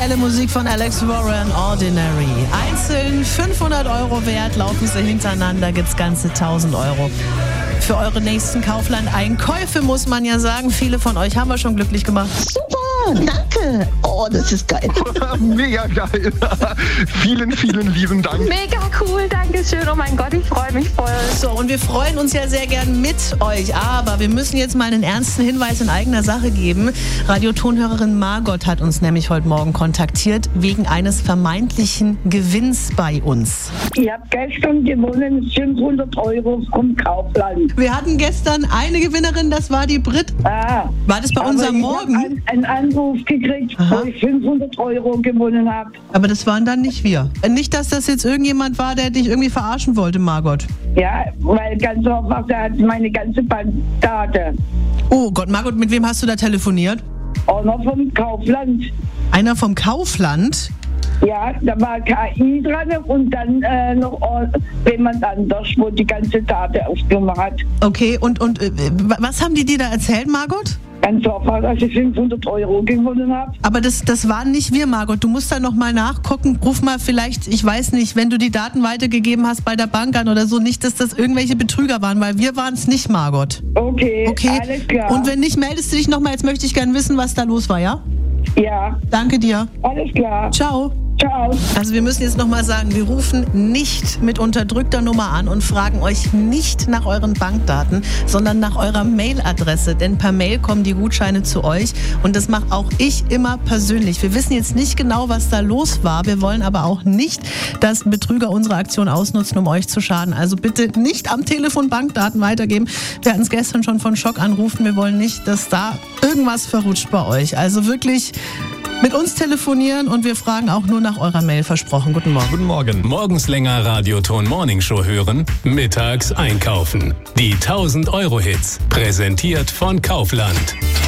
Musik von Alex Warren, Ordinary. Einzeln 500 € wert, laufen sie hintereinander, gibt's ganze 1000 €. Für eure nächsten Kaufland-Einkäufe, muss man ja sagen. Viele von euch haben wir schon glücklich gemacht. Super, danke. Oh, das ist geil. Mega geil. Vielen, vielen lieben Dank. Mega cool, danke schön. Oh mein Gott, ich freue mich voll. So, und wir freuen uns ja sehr gern mit euch. Aber wir müssen jetzt mal einen ernsten Hinweis in eigener Sache geben. Radiotonhörerin Margot hat uns nämlich heute Morgen kontaktiert wegen eines vermeintlichen Gewinns bei uns. Ich habe gestern gewonnen 500 € vom Kaufland. Wir hatten gestern eine Gewinnerin, das war die Brit. War das bei uns am Morgen? Ich habe einen Anruf gekriegt, wo ich 500 € gewonnen habe. Aber das waren dann nicht wir. Nicht, dass das jetzt irgendjemand war, der dich irgendwie verarschen wollte, Margot. Ja, weil ganz einfach, der hat meine ganze Bankdaten. Oh Gott, Margot, mit wem hast du da telefoniert? Auch noch vom Kaufland. Einer vom Kaufland? Ja, da war KI dran und dann noch jemand anders, wo die ganze Daten aufgenommen hat. Okay, und was haben die dir da erzählt, Margot? Ganz einfach, dass ich 500 € gewonnen habe. Aber das waren nicht wir, Margot. Du musst da nochmal nachgucken. Ruf mal vielleicht, ich weiß nicht, wenn du die Daten weitergegeben hast bei der Bank an oder so, nicht, dass das irgendwelche Betrüger waren, weil wir waren es nicht, Margot. Okay, alles klar. Und wenn nicht, meldest du dich nochmal. Jetzt möchte ich gerne wissen, was da los war, ja? Ja. Danke dir. Alles klar. Ciao. Ciao. Also wir müssen jetzt nochmal sagen, wir rufen nicht mit unterdrückter Nummer an und fragen euch nicht nach euren Bankdaten, sondern nach eurer Mailadresse. Denn per Mail kommen die Gutscheine zu euch und das mache auch ich immer persönlich. Wir wissen jetzt nicht genau, was da los war. Wir wollen aber auch nicht, dass Betrüger unsere Aktion ausnutzen, um euch zu schaden. Also bitte nicht am Telefon Bankdaten weitergeben. Wir hatten es gestern schon von Schockanrufen. Wir wollen nicht, dass da irgendwas verrutscht bei euch. Also wirklich mit uns telefonieren und wir fragen auch nur nach eurer Mail, versprochen. Guten Morgen. Guten Morgen. Morgens länger Radioton Morning Show hören, mittags einkaufen. Die 1000 € Hits, präsentiert von Kaufland.